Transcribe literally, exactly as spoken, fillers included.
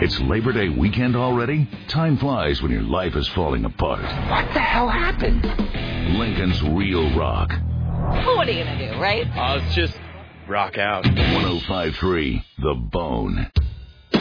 It's Labor Day weekend already? Time flies when your life is falling apart. What the hell happened? Lincoln's Real Rock. Well, what are you going to do, right? I'll just rock out. one oh five point three The Bone.